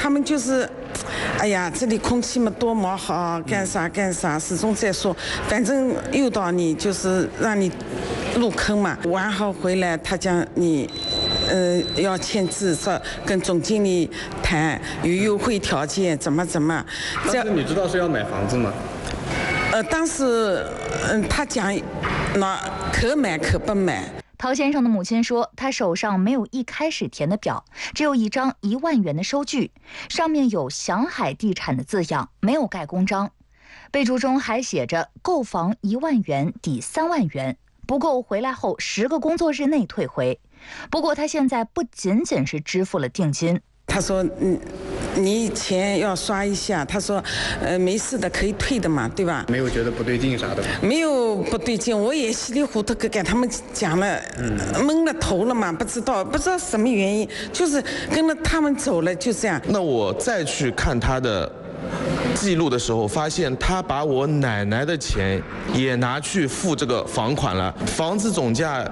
他们就是，哎呀，这里空气嘛多么好，干啥干啥，始终在说，反正诱导你就是让你入坑嘛。玩好回来，他讲你。要签字，说跟总经理谈有优惠条件，怎么。 当时你知道是要买房子吗？ 当时他讲，那可买可不买。 陶先生的母亲说，他手上没有一开始填的表，只有一张1万元的收据，上面有祥海地产的字样，没有盖公章。备注中还写着购房1万元抵3万元，不够回来后10个工作日内退回。不过他现在不仅仅是支付了定金， 他说你钱要刷一下，他说没事的，可以退的嘛，对吧？ 没有觉得不对劲啥的？ 没有不对劲，我也稀里糊涂给他们讲了，蒙了头了嘛，不知道什么原因，就是跟着他们走了，就这样。 那我再去看他的记录的时候，发现他把我奶奶的钱也拿去付这个房款了，房子总价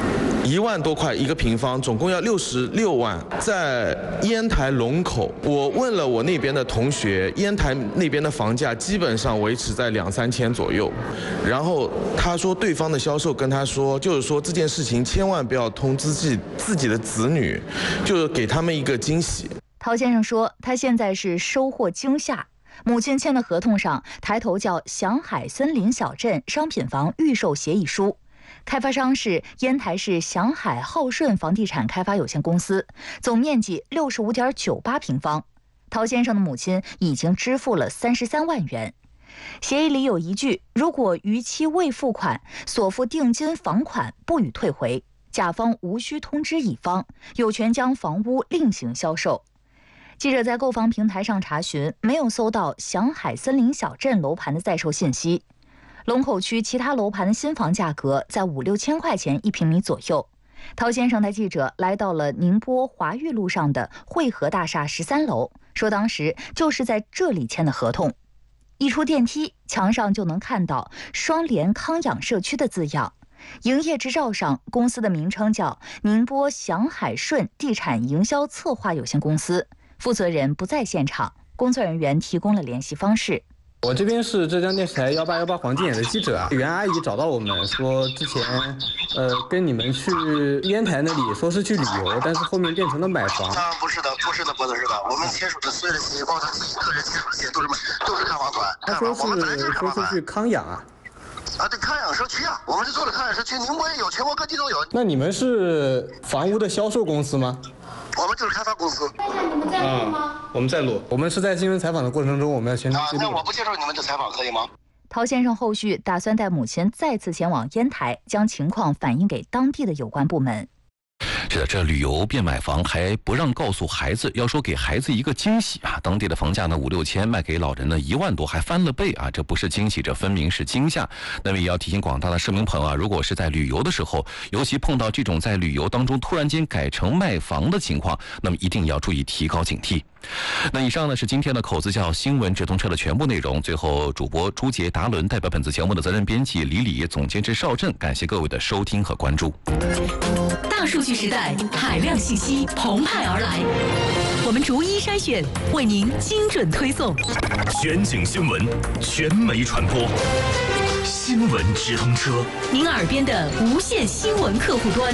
1万多块1个平方，总共要66万，在烟台龙口。我问了我那边的同学，烟台那边的房价基本上维持在2-3千左右。然后他说，对方的销售跟他说，就是说这件事情千万不要通知自己的子女，就是给他们一个惊喜。 陶先生说，他现在是收获惊吓。母亲签的合同上抬头叫祥海森林小镇商品房预售协议书，开发商是烟台市祥海浩顺房地产开发有限公司，总面积65.98平方。陶先生的母亲已经支付了33万元。协议里有一句，如果逾期未付款，所付定金房款不予退回，甲方无需通知乙方，有权将房屋另行销售。记者在购房平台上查询，没有搜到祥海森林小镇楼盘的在售信息。龙口区其他楼盘的新房价格在5-6千块钱1平米左右。陶先生带记者来到了宁波华裕路上的汇和大厦13楼，说当时就是在这里签的合同。一出电梯，墙上就能看到双联康养社区的字样。营业执照上，公司的名称叫宁波祥海顺地产营销策划有限公司。负责人不在现场，工作人员提供了联系方式。 我这边是浙江电视台1818黄金眼的记者啊，袁阿姨找到我们说，之前跟你们去烟台那里说是去旅游，但是后面变成了买房。 不是的，我们签署的所有的协议，包括个人签署的协议都是看房款。 他说是去康养啊。 对，康养社区啊，我们是做的康养社区，宁波也有，全国各地都有。 那你们是房屋的销售公司吗？ 我们就是开发公司。 你们在录吗？ 我们在录，我们是在新闻采访的过程中，我们要全程记录。 那我不接受你们的采访，可以吗？ 陶先生后续打算带母亲再次前往烟台，将情况反映给当地的有关部门。 是的，这旅游变买房还不让告诉孩子，要说给孩子一个惊喜啊！当地的房价呢5-6千，卖给老人呢1万多，还翻了倍啊！这不是惊喜，这分明是惊吓。那么也要提醒广大的市民朋友啊，如果是在旅游的时候，尤其碰到这种在旅游当中突然间改成卖房的情况，那么一定要注意提高警惕。那以上呢是今天的口子叫新闻直通车的全部内容。最后，主播朱杰、达伦代表本次节目的责任编辑李李、总监制邵震，感谢各位的收听和关注。 大数据时代，海量信息澎湃而来，我们逐一筛选，为您精准推送。 全景新闻，全媒传播，新闻直通车， 您耳边的无线新闻客户端。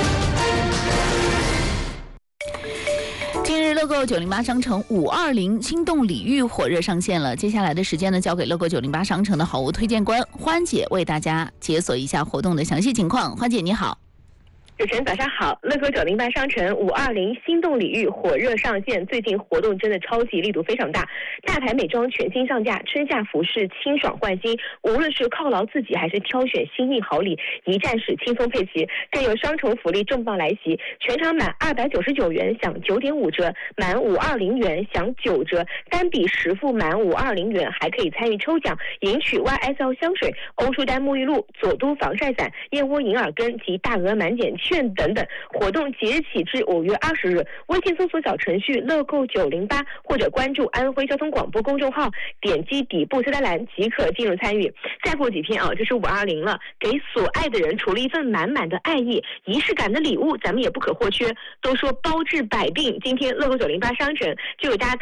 近日，乐购908商城520心动礼遇火热上线了。接下来的时间呢，交给乐购908商城的好物推荐官欢姐为大家解锁一下活动的详细情况。欢姐你好。 主持人早上好，乐购908商城520心动礼遇火热上线，最近活动真的超级力度非常大，大牌美妆全新上架，春夏服饰清爽换新，无论是犒劳自己还是挑选心意好礼，一站式轻松配齐，更有双重福利重磅来袭，全场满299元享9.5折，满520元享9折，单笔实付满520元还可以参与抽奖，赢取 YSL 香水、欧舒丹沐浴露、佐都防晒伞、燕窝银耳根及大额满减券等等。活动即日起至5月20日，微信搜索小程序乐购908或者关注安徽交通广播公众号，点击底部菜单栏即可进入参与。再过几天啊，就是520了，给所爱的人除了一份满满的爱意，仪式感的礼物咱们也不可或缺。都说包治百病，今天乐购908商城就有大家